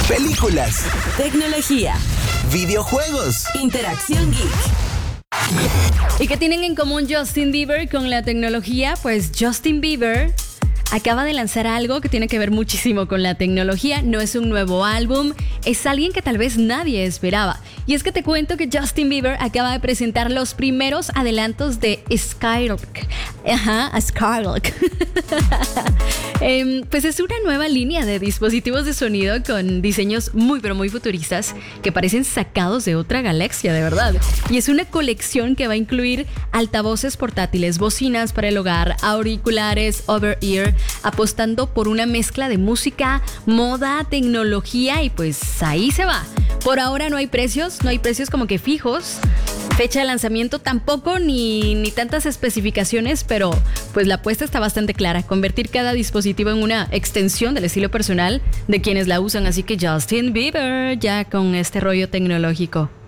películas, tecnología, videojuegos, interacción geek. ¿Y qué tienen en común Justin Bieber con la tecnología? Pues Justin Bieber acaba de lanzar algo que tiene que ver muchísimo con la tecnología. No es un nuevo álbum, es alguien que tal vez nadie esperaba. Y es que te cuento que Justin Bieber acaba de presentar los primeros adelantos de Skyrock. Skyrock. Pues es una nueva línea de dispositivos de sonido con diseños muy pero muy futuristas que parecen sacados de otra galaxia, de verdad. Y es una colección que va a incluir altavoces portátiles, bocinas para el hogar, auriculares, over-ear, apostando por una mezcla de música, moda, tecnología y pues ahí se va. Por ahora no hay precios como que fijos. Fecha de lanzamiento tampoco, ni tantas especificaciones, pero pues la apuesta está bastante clara. Convertir cada dispositivo en una extensión del estilo personal de quienes la usan. Así que Justin Bieber ya con este rollo tecnológico.